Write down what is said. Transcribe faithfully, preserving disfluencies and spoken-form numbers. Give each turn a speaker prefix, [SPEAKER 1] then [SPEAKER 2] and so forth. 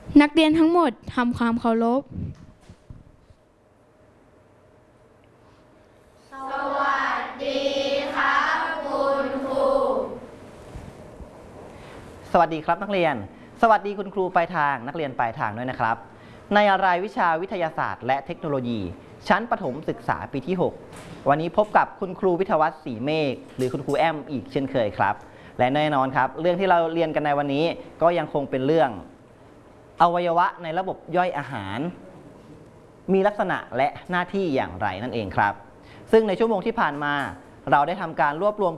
[SPEAKER 1] นักเรียนทั้งหมดทำความเคารพ
[SPEAKER 2] สวัสดีครับคุณครู
[SPEAKER 3] สวัสดีครับนักเรียนสวัสดีคุณครูปลายทางนักเรียนปลายทางด้วยนะครับในรายวิชาวิทยาศาสตร์และเทคโนโลยีชั้นประถมศึกษาปีที่หกวันนี้พบกับคุณครูวิทยาวัฒน์ศรีเมฆหรือคุณครูแอมอีกเช่นเคยครับและแน่นอนครับเรื่องที่เราเรียนกันในวันนี้ก็ยังคงเป็นเรื่องอวัยวะในระบบย่อยอาหารมีลักษณะและหน้าที่อย่างไรนั่นเองครับซึ่งในชั่วโมงที่ผ่านมาเราได้ทำการรวบรวม